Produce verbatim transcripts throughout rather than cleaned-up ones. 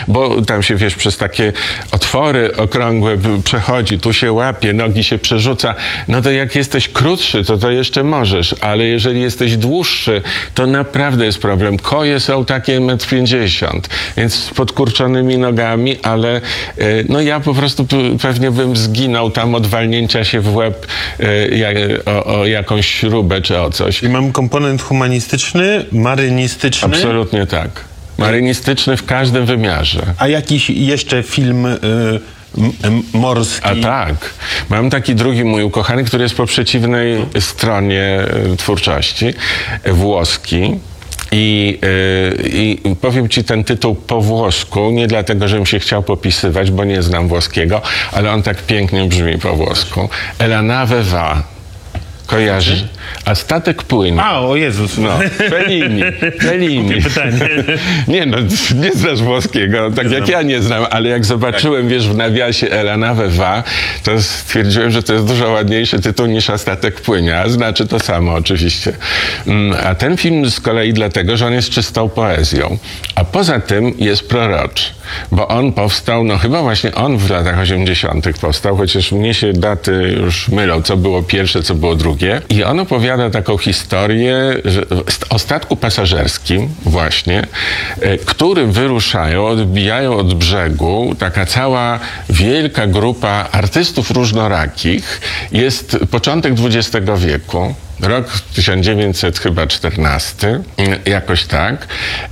bo tam się, wiesz, przez takie otwory okrągłe przechodzi, tu się łapie, nogi się przerzuca, no to jak jesteś krótszy, to to jeszcze możesz, ale jeżeli jesteś dłuższy, to naprawdę jest problem. Koje są takie metr pięćdziesiąt, więc z podkurczonymi nogami, ale no ja po prostu pewnie bym zginął tam od walnięcia się w łeb o, o jakąś śrubę czy o coś. I mam komponent humanistyczny, marynistyczny. Absolutnie tak. Marynistyczny w każdym wymiarze. A jakiś jeszcze film y, m, morski? A tak. Mam taki drugi mój ukochany, który jest po przeciwnej stronie twórczości. Włoski. I, yy, I powiem ci ten tytuł po włosku, nie dlatego, żebym się chciał popisywać, bo nie znam włoskiego, ale on tak pięknie brzmi po włosku. E la nave va. Kojarzy? A statek płynie. A, o Jezus. No, Fellini. Fellini. pytanie. Nie no, nie znasz włoskiego, tak jak ja nie znam, ale jak zobaczyłem, wiesz, w nawiasie E la nave va, to stwierdziłem, że to jest dużo ładniejszy tytuł niż A statek płynie, a znaczy to samo oczywiście. A ten film z kolei dlatego, że on jest czystą poezją, a poza tym jest proroczy, bo on powstał, no chyba właśnie on w latach osiemdziesiątych powstał, chociaż mnie się daty już mylą, co było pierwsze, co było drugie. I on opowiada taką historię że, o statku pasażerskim właśnie, którym wyruszają, odbijają od brzegu taka cała wielka grupa artystów różnorakich. Jest początek dwudziestego wieku. Rok tysiąc dziewięćset czternasty, jakoś tak.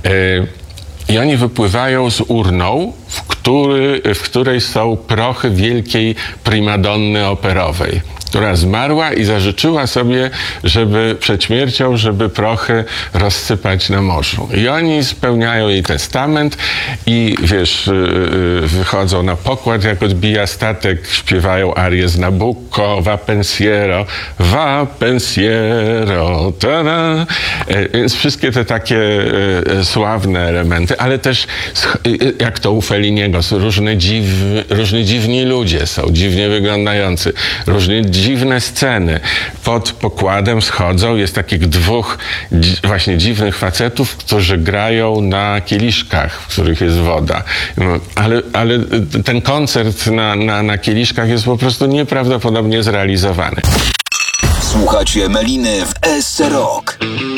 I oni wypływają z urną, w, który, w której są prochy wielkiej primadonny operowej, która zmarła i zażyczyła sobie, żeby przed śmiercią, żeby prochy rozsypać na morzu. I oni spełniają jej testament i wiesz, wychodzą na pokład, jak odbija statek, śpiewają arię z Nabucco, va pensiero, va pensiero, ta-da. Więc wszystkie te takie sławne elementy, ale też jak to u Felliniego, są różne dziw, różni dziwni ludzie są, dziwnie wyglądający, różnie dziwne sceny. Pod pokładem schodzą, jest takich dwóch dzi właśnie dziwnych facetów, którzy grają na kieliszkach, w których jest woda. Ale, ale ten koncert na, na, na kieliszkach jest po prostu nieprawdopodobnie zrealizowany. Słuchacie Meliny w S C Rock.